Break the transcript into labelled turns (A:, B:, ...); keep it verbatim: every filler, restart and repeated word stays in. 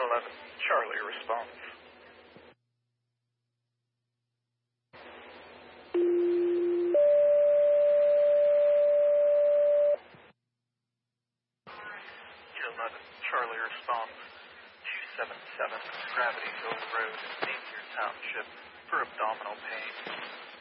A: eleven, Charlie responds. eleven, Charlie responds. two seven seven, Gravity Hill Road, Napier Township, for abdominal pain.